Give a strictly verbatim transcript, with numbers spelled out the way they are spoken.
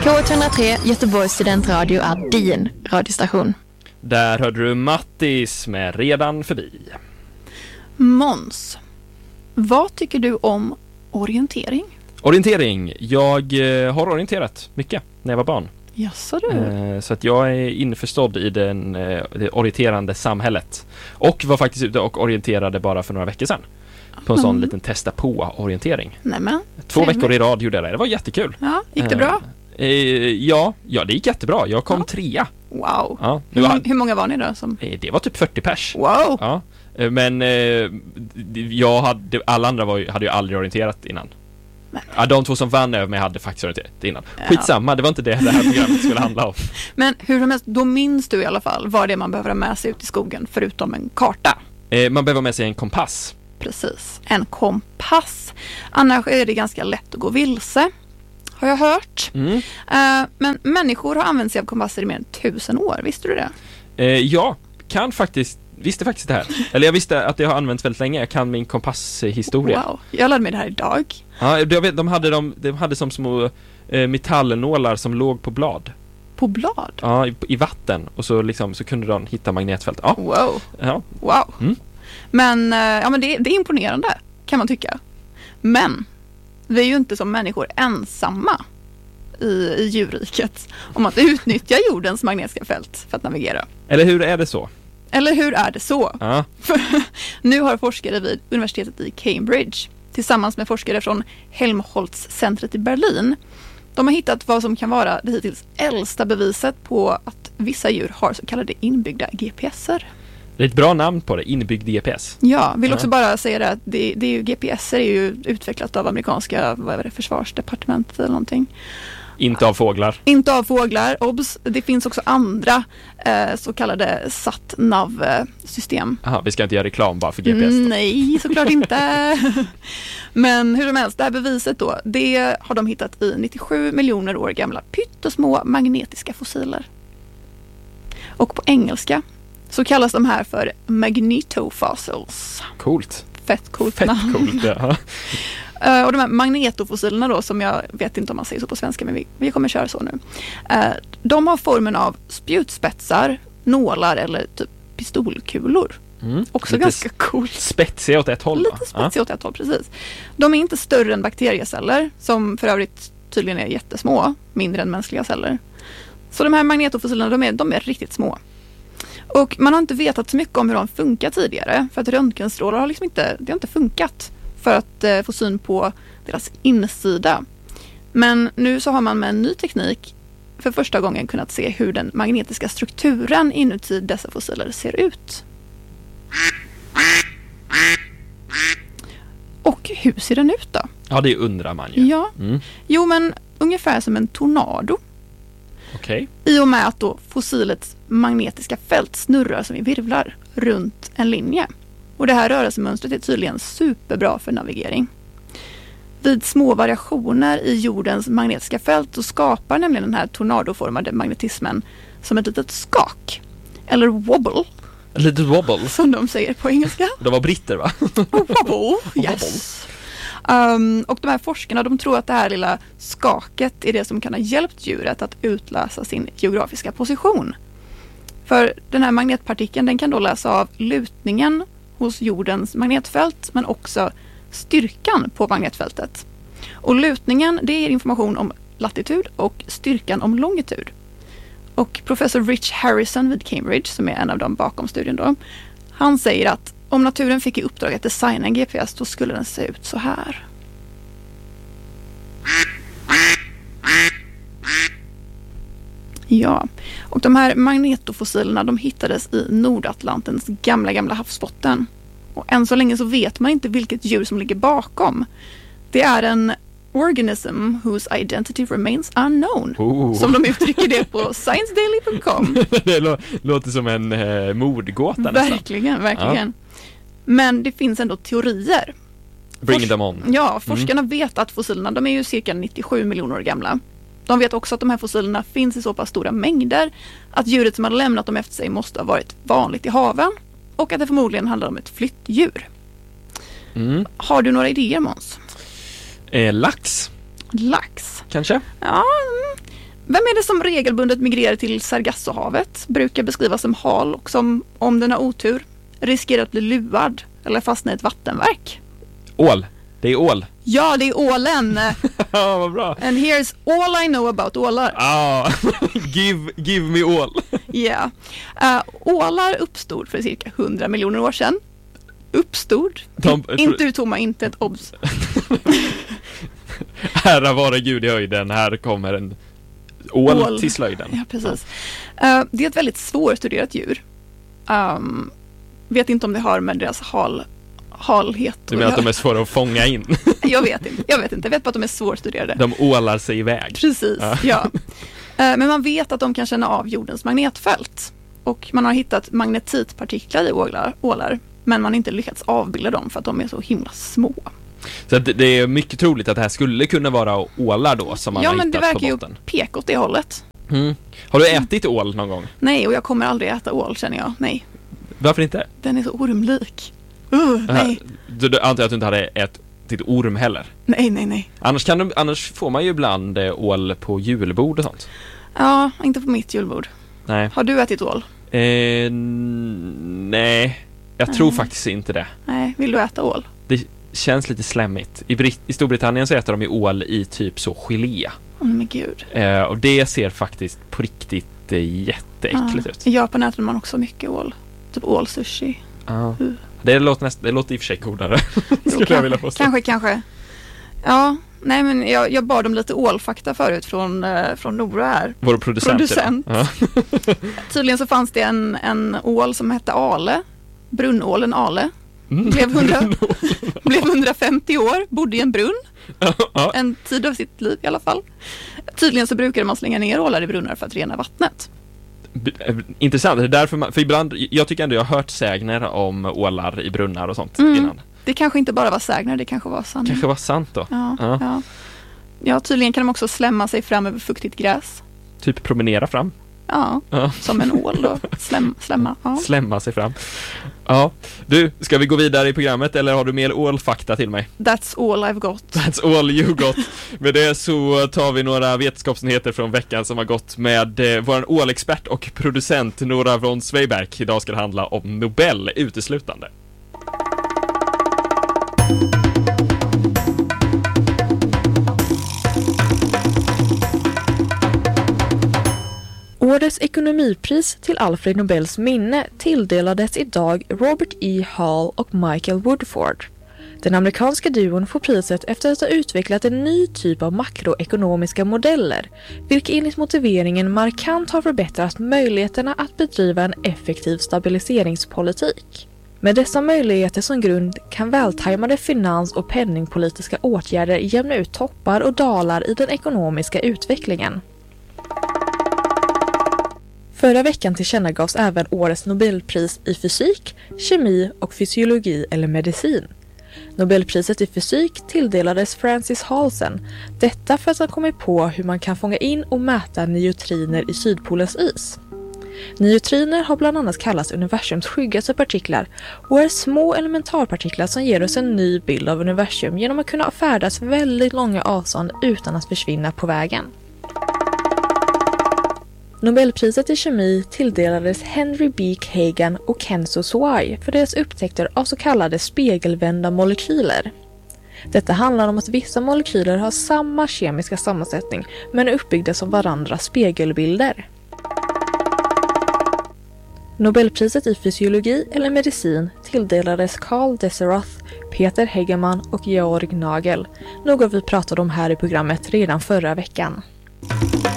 K ett hundra tre Göteborgs studentradio är din radiostation. Där hörde du Mattis med Redan förbi. Måns, vad tycker du om orientering? Orientering. Jag eh, har orienterat mycket när jag var barn. Jaså du? Eh, så att jag är införstådd i den, eh, det orienterande samhället. Och var faktiskt ute och orienterade bara för några veckor sedan. På en Mm. sån liten testa på-orientering. Nämen. Två trevligt. veckor i rad gjorde jag det. Det var jättekul. Ja, gick det bra? Eh, eh, ja, ja, det gick jättebra. Jag kom Ja. trea. Wow. Ja, Hur, det, må- var, hur många var ni då? Som... eh, det var typ fyrtio pers. Wow. Ja, eh, men eh, jag hade, alla andra var ju, hade ju aldrig orienterat innan. Men. Ja, de två som vann över mig hade faktiskt orienterat innan. Ja. Skitsamma, det var inte det det här programmet skulle handla om. Men hur som helst, då minns du i alla fall vad det är man behöver ha med sig ut i skogen förutom en karta. Eh, man behöver ha med sig en kompass. Precis, en kompass. Annars är det ganska lätt att gå vilse, har jag hört. Mm. Uh, men människor har använt sig av kompasser i mer än tusen år, visste du det? Eh, ja, kan faktiskt, visste faktiskt det här. Eller jag visste att det har använts väldigt länge. Jag kan min kompasshistoria. Wow, jag lärde mig det här idag. Ja, jag vet, de hade, de, de hade som små eh, metallnålar som låg på blad. På blad? Ja, i, i vatten. Och så, liksom, så kunde de hitta magnetfält. Ja, Wow, ja. wow. Mm. Men, eh, ja, men det, det är imponerande, kan man tycka. Men vi är ju inte som människor ensamma i, i djurriket om att utnyttja jordens magnetiska fält för att navigera. Eller hur är det så? Eller hur är det så? Ja. För nu har forskare vid universitetet i Cambridge tillsammans med forskare från Helmholtz-centret i Berlin, de har hittat vad som kan vara det hittills äldsta beviset på att vissa djur har så kallade inbyggda G P S-er. Det är ett bra namn på det, inbyggd G P S. Ja, vill Ja. också bara säga det att det, det är ju, G P S är ju utvecklat av amerikanska vad är det, försvarsdepartementet eller någonting. Inte av fåglar. Inte av fåglar, obs. Det finns också andra eh, så kallade sat-nav-system. Aha, vi ska inte göra reklam bara för G P S då. Mm, nej, såklart inte. Men hur som helst, det här beviset då, det har de hittat i nittiosju miljoner år gamla pyttesmå magnetiska fossiler. Och på engelska så kallas de här för magnetofossils. Coolt. Fett coolt Fett namn. coolt, ja. Uh, och de här magnetofossilerna då, som jag vet inte om man säger så på svenska, men vi, vi kommer köra så nu. Uh, de har formen av spjutspetsar, nålar eller typ pistolkulor. Mm. Också Lite ganska coolt. Spetsiga åt ett håll. Lite va? spetsiga åt ett håll, precis. De är inte större än bakterieceller, som för övrigt tydligen är jättesmå, mindre än mänskliga celler. Så de här magnetofossilerna, de är, de är riktigt små. Och man har inte vetat så mycket om hur de funkar tidigare, för att röntgenstrålar har liksom inte, det har inte funkat för att eh, få syn på deras insida. Men nu så har man med en ny teknik för första gången kunnat se hur den magnetiska strukturen inuti dessa fossiler ser ut. Och hur ser den ut då? Ja, det undrar man ju. Ja, Mm. jo men ungefär som en tornado. Okej. I och med att då fossilets magnetiska fält snurrar som i virvlar runt en linje. Och det här rörelsemönstret är tydligen superbra för navigering. Vid små variationer i jordens magnetiska fält så skapar nämligen den här tornadoformade magnetismen som ett litet skak. Eller wobble, A little wobble. som de säger på engelska. De var britter, va? Wobble, yes. Um, och de här forskarna, de tror att det här lilla skaket är det som kan ha hjälpt djuret att utläsa sin geografiska position. För den här magnetpartikeln, den kan då läsa av lutningen hos jordens magnetfält, men också styrkan på magnetfältet. Och lutningen, det ger information om latitud och styrkan om longitud. Och professor Rich Harrison vid Cambridge, som är en av dem bakom studien då, han säger att om naturen fick i uppdrag att designa en G P S, då skulle den se ut så här. Ja, och de här magnetofossilerna, de hittades i Nordatlantens gamla, gamla havsbotten. Och än så länge så vet man inte vilket djur som ligger bakom. Det är en organism whose identity remains unknown. Oh. Som de uttrycker det på science daily punkt com. Det lå- låter som en eh, mordgåta nästan. Verkligen, verkligen. Men det finns ändå teorier. Bring Fors- them on. Ja, forskarna mm. vet att fossilerna, de är ju cirka nittiosju miljoner år gamla. De vet också att de här fossilerna finns i så pass stora mängder att djuret som har lämnat dem efter sig måste ha varit vanligt i haven och att det förmodligen handlar om ett flyttdjur. Mm. Har du några idéer, Måns? Eh, lax, Lax? kanske? Ja, mm. Vem är det som regelbundet migrerar till Sargassohavet? Brukar beskrivas som hal och som, om den har otur, riskerar att bli luvad eller fastna i ett vattenverk. Ål. Det är ål. Ja, det är ålen. Ja, vad bra. And here's all I know about ålar. Ah, give, give me all. Ja. Yeah. Uh, ålar uppstod för cirka hundra miljoner år sedan. Uppstod. De, In, inte ur tomma intet, obs. Ära vare Gud i höjden, här kommer en ål, ål. till slöjden. Ja, precis. Uh, det är ett väldigt svårstuderat djur. Um, vet inte om det har med deras hal, halhet. Du menar att de är svåra att fånga in? jag vet inte, jag vet inte. Jag vet bara att de är svårstuderade. De ålar sig iväg. Precis, ja. ja. Uh, men man vet att de kan känna av jordens magnetfält. Och man har hittat magnetitpartiklar i ålar, ålar. Men man har inte lyckats avbilda dem för att de är så himla små. Så det är mycket troligt att det här skulle kunna vara ålar då som man ja, har hittat på botten. Ja, men det verkar ju peka åt det hållet. Mm. Har du ätit ål någon gång? Nej, och jag kommer aldrig äta ål, känner jag. Nej. Varför inte? Den är så ormlik. Uh, nej. Du, du antar att du inte hade ätit orm heller? Nej, nej, nej. Annars, kan du, annars får man ju ibland eh, ål på julbord och sånt. Ja, inte på mitt julbord. Nej. Har du ätit ål? Eh, nej, jag tror nej. faktiskt inte det. Nej, vill du äta ål? Det känns lite slemmigt. I, Brit- i Storbritannien så äter de ju ål i typ så gelé. Åh oh, men gud. Eh, och det ser faktiskt på riktigt eh, jätteäckligt ja. ut. I Japan äter man också mycket ål. Typ ålsushi. Ja. Uh. Det, låter näst, det låter i och för sig godare. Jo, jag vilja påstå. Kanske, kanske. Ja, nej men jag, jag bad om lite ålfakta förut från, eh, från Nora här. Vår producent. producent. Ja. Tydligen så fanns det en, en ål som hette Ale. Brunnålen Ale. Mm. Blev, hundra, blev hundrafemtio år, bodde i en brunn. Ja. En tid av sitt liv i alla fall. Tydligen så brukade man slänga ner ålar i brunnar för att rena vattnet. B- intressant, det är därför man, för ibland, jag tycker ändå jag har hört sägner om ålar i brunnar och sånt mm. innan. Det kanske inte bara var sägner, det kanske var sant. Kanske var sant då. Ja, ja. Ja. ja, tydligen kan de också slämma sig fram över fuktigt gräs. Typ promenera fram. Ja, ja. Som en ål då. Släm, slämma. Ja. Slämma sig fram. Ja, du, ska vi gå vidare i programmet eller har du mer ålfakta till mig? That's all I've got. That's all you got. Med det så tar vi några vetenskapsnyheter från veckan som har gått med eh, vår ålexpert och producent Nora von Zweiberg. Idag ska det handla om Nobel uteslutande. Årets ekonomipris till Alfred Nobels minne tilldelades idag Robert E. Hall och Michael Woodford. Den amerikanska duon får priset efter att ha utvecklat en ny typ av makroekonomiska modeller, vilka enligt motiveringen markant har förbättrat möjligheterna att bedriva en effektiv stabiliseringspolitik. Med dessa möjligheter som grund kan vältajmade finans- och penningpolitiska åtgärder jämna ut toppar och dalar i den ekonomiska utvecklingen. Förra veckan tillkännagavs även årets Nobelpris i fysik, kemi och fysiologi eller medicin. Nobelpriset i fysik tilldelades Francis Halsen, detta för att han kommit på hur man kan fånga in och mäta neutriner i Sydpolens is. Neutriner har bland annat kallats universums skyggaste partiklar och är små elementarpartiklar som ger oss en ny bild av universum genom att kunna färdas väldigt långa avstånd utan att försvinna på vägen. Nobelpriset i kemi tilldelades Henry B. Kagan och Kenzo Sawai för deras upptäckter av så kallade spegelvända molekyler. Detta handlar om att vissa molekyler har samma kemiska sammansättning men är uppbyggda som varandras spegelbilder. Nobelpriset i fysiologi eller medicin tilldelades Carl Desseroth, Peter Hegemann och Georg Nagel, något vi pratade om här i programmet redan förra veckan.